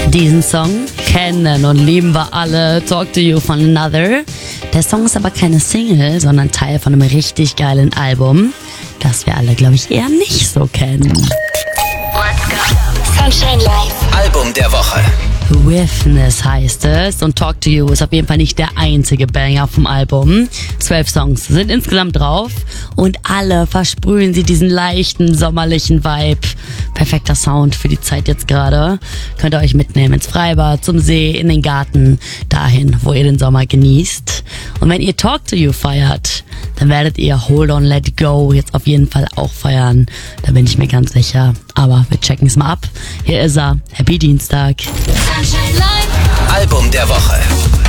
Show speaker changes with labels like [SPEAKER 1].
[SPEAKER 1] Diesen Song kennen und lieben wir alle, Talk to You von Another. Der Song ist aber keine Single, sondern Teil von einem richtig geilen Album, das wir alle, glaube ich, eher nicht so kennen.
[SPEAKER 2] Sunshine Live.
[SPEAKER 3] Album der Woche.
[SPEAKER 1] Witness heißt es und Talk to You ist auf jeden Fall nicht der einzige Banger vom Album. 12 Songs sind insgesamt drauf und alle versprühen sie diesen leichten, sommerlichen Vibe. Perfekter Sound für die Zeit jetzt gerade. Könnt ihr euch mitnehmen ins Freibad, zum See, in den Garten, dahin, wo ihr den Sommer genießt. Und wenn ihr Talk to You feiert, dann werdet ihr Hold On Let Go jetzt auf jeden Fall auch feiern. Da bin ich mir ganz sicher. Aber wir checken es mal ab. Hier ist er. Happy Dienstag.
[SPEAKER 2] Sunshine Live.
[SPEAKER 3] Album der Woche.